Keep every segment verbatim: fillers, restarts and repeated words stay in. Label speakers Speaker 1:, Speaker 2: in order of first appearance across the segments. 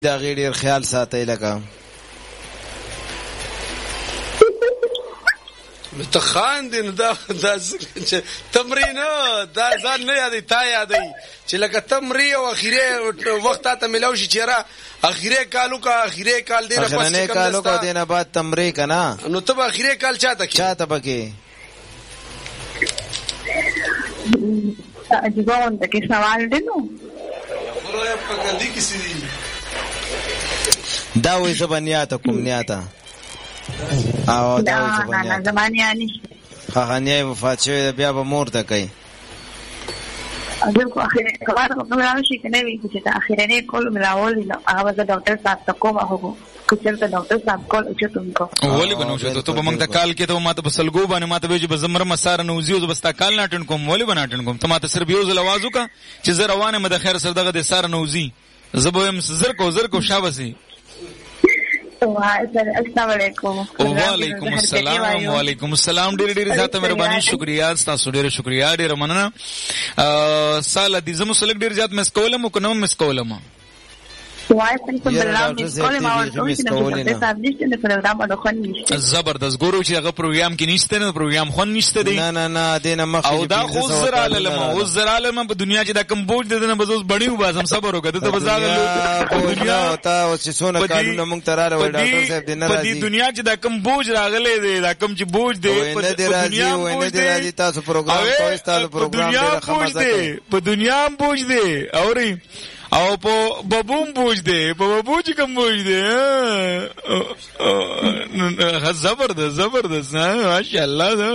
Speaker 1: دا غیر ډیر خیال ساتي لکه
Speaker 2: ته خان دې نو دا تمرین دا ځان نه یادې تا یادې چې لکه تمرین او اخیره وخت ته ملاو شي چیرې اخیره کالو کا اخیره کال دې نه پس
Speaker 1: اخیره کالو کا دې نه بعد تمرین کنا
Speaker 2: نو ته اخیره کال چاته کې
Speaker 1: چاته پکې
Speaker 3: اجازه ته کې سوال دی نو
Speaker 2: خدای په ګندې کې سي
Speaker 1: دا وې زبانياته کوم نیاته او دا وې
Speaker 3: زبانياته زبانياني
Speaker 1: هغه وفات شوی بیا به مور ته کوي
Speaker 3: اذن کو اخیره کار کوم نه شي کنه وی چې تا اخیره نه کول ملاول نو هغه د ډاکټر صاحب ته کوم هغه کچل ته ډاکټر صاحب کول چې تم کو
Speaker 4: ولی بنو چې ته په موږ ته کال کې ته ماته په سلګو باندې ماته به چې بزمر مسار نوزیو زبستا کال ناټن کوم ولی بناټن کوم ته ماته سر بیو ز لوازو کا چې زه روانه مده خیر سر دغه د سار نوزی زبویم زر کو زر کو شابسي
Speaker 3: السلام علیکم
Speaker 4: وعلیکم السلام وعلیکم السلام ډیر ډیر زیاته مهرباني شکریا تاسو ډیر شکریا ډیر مننه سال دې زمو سلګ ډیر زیات مس کولم کو نو مس کولم
Speaker 3: وای څنګه بلام مس کولم او څنګه صاحب نشته د پروګرام اډو خون نشته
Speaker 4: زبردست ګورو چې هغه پروګرام کې نشته نه پروګرام خون نشته دی
Speaker 1: نه نه نه دینه مخ
Speaker 4: او دا خو زرا علم او زرا علم په دنیا چې دا کم بوج دي نه بزوس بڼیو بازم صبر وکړه ته بازار
Speaker 1: دنیا تا او چې سونه قانون مونږ تراره وای ډاکټر صاحب دې نه راځي
Speaker 4: په دنیا چې دا کم بوج راغلي دی دا کم چې بوج دی
Speaker 1: په دنیا وای نه دی راځي تاسو پروګرام کوئ تاسو پروګرام ډېر خمازه کوي
Speaker 4: په دنیا بوج دی اوري او په بابوم بوج دی په بابو چې کوم بوج دی زبردست زبردست ماشاءالله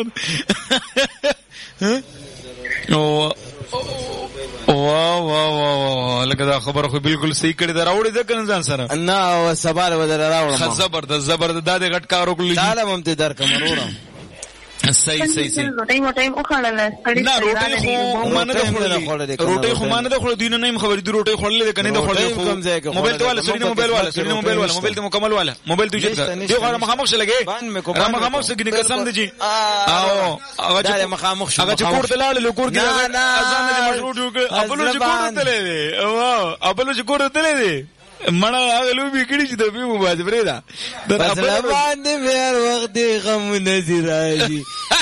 Speaker 4: او واه واه واه لکه دا خبره خو بالکل صحیح کړی دا راوړی دا کنه ځان سره
Speaker 1: نه او سبال ودر راوړم
Speaker 4: زبردست زبردست دا د غټ کارو کړی
Speaker 1: تعالی هم ته درکم وروړم
Speaker 4: صحیح صحیح صحیح
Speaker 3: روټي موټي او خړل
Speaker 4: نه روټي خو مانه د خړل روټي خو مانه د خړل دینه نه خبرې دی روټي خړل د کنه د خړل موبایل ته والا سړي موبایل والا سړي موبایل والا موبایل ته مکمل والا موبایل ته جوړ یو غره مخامخ شلګي را مخامخ سګنی قسم دی او
Speaker 1: هغه مخامخ شو
Speaker 4: هغه چکور ته لاړ لکور کې اذان دې مشروع جوړ خپل چکور ته لې او خپل چکور ته لې مړه هغه لوبي کړی چې د بیمو باز بریدا
Speaker 1: در خپل باندې مېر وخت غم نذیر راځي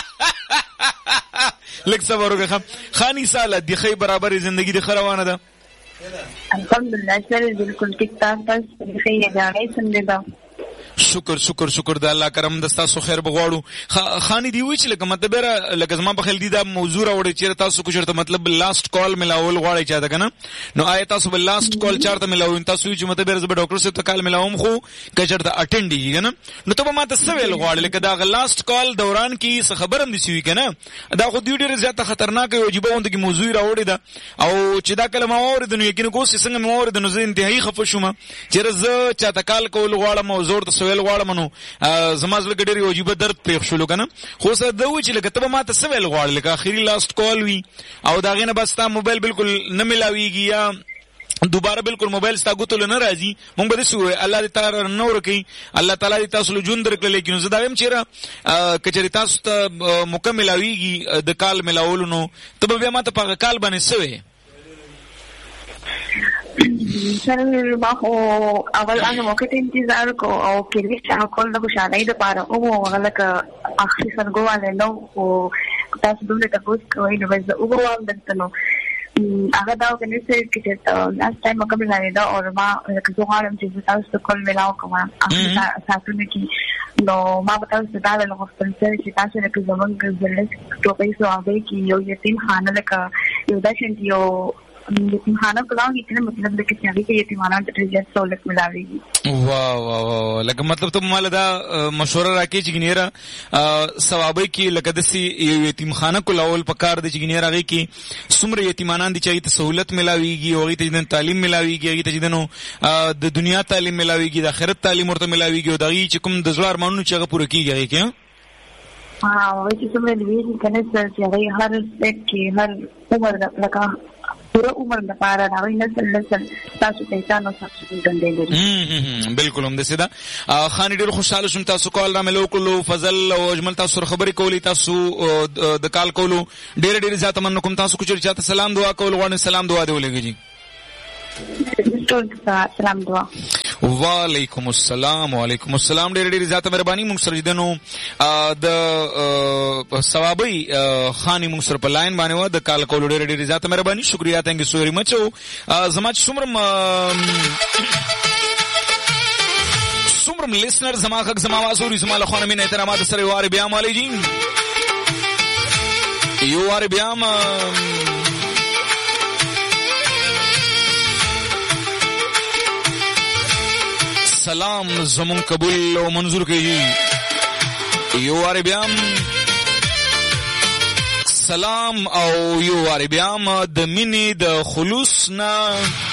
Speaker 4: لکه صبر وکړه خاني ساله د خی برابر ژوندۍ د خروانه ده
Speaker 3: الحمدلله سره بالکل ټیک ټاک تاسو خی یې څنګه ده
Speaker 4: شکر شکر شکر د الله کرم د تاسو خیر بغواړو خاني دی وی چې لکه مطلب را لکه زما په خل دی دا موضوع راوړی چې تاسو کو چرته مطلب لاست کال ملاول غواړی چا ده کنه نو آیا تاسو بل لاست کال چارته ملاو تاسو چې مطلب زما ډاکټر سره کال ملاوم خو کچرته اټینډ دی کنه نو ته ما ته سویل غواړی لکه دا لاست کال دوران کې څه خبرم دي شوی کنه دا خو دی ډیره زیاته خطرناک او عجیب وند کې موضوع راوړی دا او چې دا کلمه اورید نو یقین کو څنګه مې اورید نو زه انتهایی خفه شوم چې زه چاته کال کول غواړم او زور ته سویل غواړم نو زماز لګ ډېر عجیب درد پېښ شول کنه خو څه دوی چې لکه ته ما ته سویل غواړل لکه اخیری لاست کال وی او دا غینه بس تا موبایل بالکل نه ملاویږي یا دوباره بالکل موبایل ستا ګوتل نه راځي مونږ به سو الله دې تعالی نور کوي الله تعالی دې تاسو له جون درکړي لیکن زه دا ویم چې کچری تاسو ته مکمل اویږي د کال ملاولونو ته به ما ته په کال باندې سوې
Speaker 3: سره ما خو اول هغه موقع ته انتظار کو او کلی چې کول د خوشالۍ لپاره او هغه لکه اخري سرګواله نو او تاسو دغه تاسو کوی نو زه او غواړم دلته نو هغه دا کنه چې چې لاست ټایم مکمل نه دا او ما لکه زه غواړم چې تاسو کول ملاو کوم اخري تاسو نه کی نو ما به تاسو دا له خپل سره چې تاسو لکه زمونږ زړه ټوپې سو هغه کې یو یتیم خانه لکه یو داشن یو یتیمخانه کلاوږي چې مطلب د کچاري کې یتیمانو ته ډېر سہولت ملاويږي
Speaker 4: واه واه واه لکه مطلب ته مال دا مشوره راکې چې ګنيره ثوابي کې لکه د سي یتیمخانه کلاول پکار د چې ګنيره غي کې سمره یتیمانان دي چې ته سہولت ملاويږي او غي ته د تعلیم ملاويږي غي ته د د دنیا تعلیم ملاويږي د آخرت تعلیم ورته ملاويږي او دغه چې کوم د زړه ارمانونو چې هغه پوره کیږي کې
Speaker 3: ها وایي چې څومره دی کنه چې هر سټ کې هر عمر لکه پورا عمر د پاره دا ویني نسل تاسو ته تاسو تاسو دندې لري
Speaker 4: بالکل هم دسه دا خاني ډېر خوشاله شوم تاسو کول را ملو کولو فضل او اجمل تاسو خبرې کولی تاسو د کال کولو ډېر ډېر زیات منکم تاسو کو چرچا ته سلام دعا کول غواړم سلام دعا دی ولګي
Speaker 3: ټول سلام دعا.
Speaker 4: وعلیکم السلام. وعلیکم السلام. ډېر ډېر زیاته مهرباني. موږ سره دنو د ثوابي خاني موږ سره په لاین باندې و د کال کولو ډېر ډېر زیاته مهرباني. شکریا. تhank you so very much. زما چې څومره څومره لیسنر زما حق زما واسوري زما له خانه مینه احترامات سره یو وار بیا مالي جی یو وار بیا ما سلام زمون قبول او منظور کیږي. یو وار بیا سلام او یو وار بیا د مینې د خلوص نه